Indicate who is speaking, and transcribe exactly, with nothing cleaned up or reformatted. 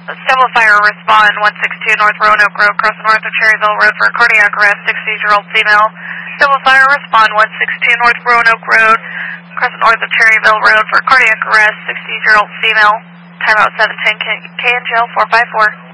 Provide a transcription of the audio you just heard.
Speaker 1: Stable Fire, respond one six two North Roanoke Road, crossing north of Cherryville Road for a cardiac arrest, sixty-year-old female. Stable Fire, respond one six two North Roanoke Road, crossing north of Cherryville Road for a cardiac arrest, sixty-year-old female. Timeout seven ten K N G L four five four.